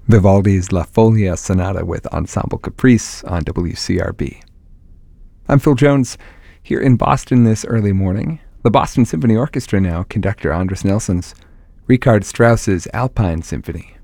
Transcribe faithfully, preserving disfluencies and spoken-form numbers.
Vivaldi's La Foglia Sonata with Ensemble Caprice on W C R B. I'm Phil Jones, here in Boston this early morning. The Boston Symphony Orchestra now, conductor Andris Nelsons, Richard Strauss's Alpine Symphony.